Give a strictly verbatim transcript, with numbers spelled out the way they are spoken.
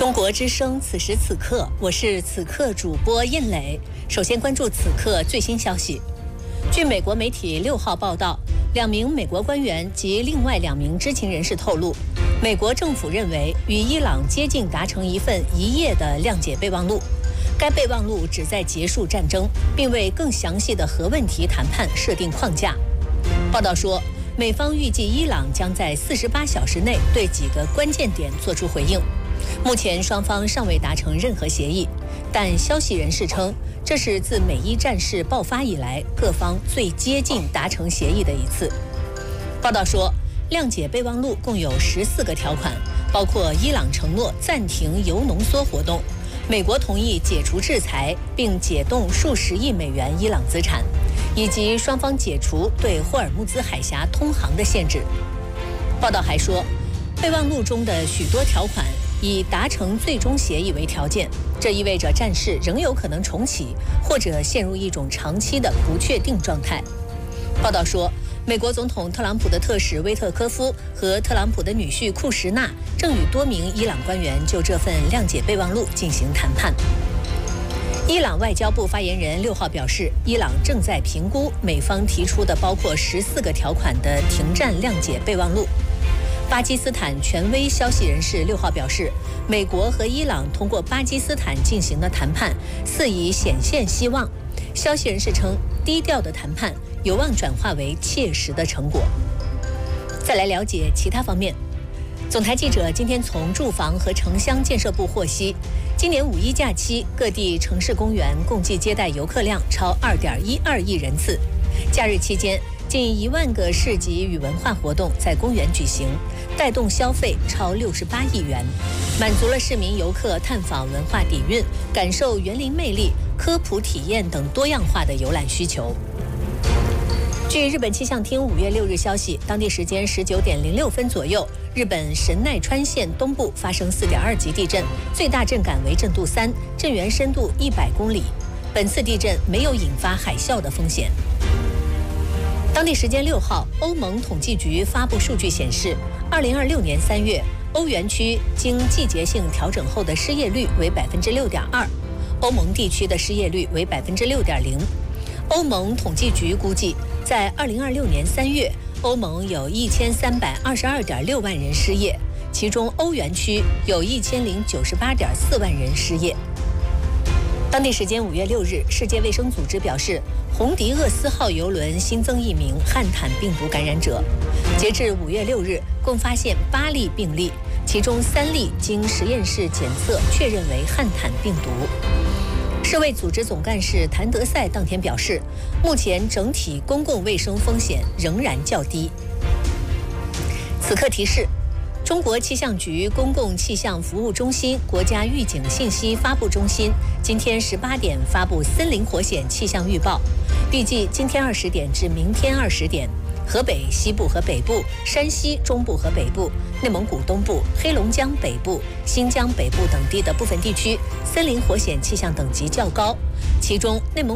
中国之声，此时此刻，我是此刻主播印磊。首先关注此刻最新消息。据美国媒体六号报道，两名美国官员及另外两名知情人士透露，美国政府认为与伊朗接近达成一份一页的谅解备忘录。该备忘录旨在结束战争，并为更详细的核问题谈判设定框架。报道说，美方预计伊朗将在四十八小时内对几个关键点作出回应。目前双方尚未达成任何协议，但消息人士称，这是自美伊战事爆发以来各方最接近达成协议的一次。报道说，谅解备忘录共有十四个条款，包括伊朗承诺暂停铀浓缩活动，美国同意解除制裁并解冻数十亿美元伊朗资产，以及双方解除对霍尔木兹海峡通航的限制。报道还说，备忘录中的许多条款以达成最终协议为条件，这意味着战事仍有可能重启，或者陷入一种长期的不确定状态。报道说，美国总统特朗普的特使威特科夫和特朗普的女婿库什纳正与多名伊朗官员就这份谅解备忘录进行谈判。伊朗外交部发言人六号表示，伊朗正在评估美方提出的包括十四个条款的停战谅解备忘录。巴基斯坦权威消息人士六号表示，美国和伊朗通过巴基斯坦进行的谈判似已显现希望。消息人士称，低调的谈判有望转化为切实的成果。再来了解其他方面。总台记者今天从住房和城乡建设部获悉，今年五一假期各地城市公园共计接待游客量超二点一二亿人次。假日期间，近一万个市集与文化活动在公园举行，带动消费超六十八亿元，满足了市民游客探访文化底蕴、感受园林魅力、科普体验等多样化的游览需求。据日本气象厅五月六日消息，当地时间十九点零六分左右，日本神奈川县东部发生四点二级地震，最大震感为震度三，震源深度一百公里。本次地震没有引发海啸的风险。当地时间六号，欧盟统计局发布数据显示，二零二六年三月，欧元区经季节性调整后的失业率为百分之六点二，欧盟地区的失业率为百分之六点零。欧盟统计局估计，在二零二六年三月，欧盟有一千三百二十二点六万人失业，其中欧元区有一千零九十八点四万人失业。当地时间五月六日，世界卫生组织表示，红迪厄斯号邮轮新增一名汉坦病毒感染者。截至五月六日，共发现八例病例，其中三例经实验室检测确认为汉坦病毒。世卫组织总干事谭德赛当天表示，目前整体公共卫生风险仍然较低。此刻提示，中国气象局公共气象服务中心国家预警信息发布中心今天十八点发布森林火险气象预报，预计今天二十点至明天二十点，河北西部和北部、山西中部和北部、内蒙古东部、黑龙江北部、新疆北部等地的部分地区森林火险气象等级较高，其中内蒙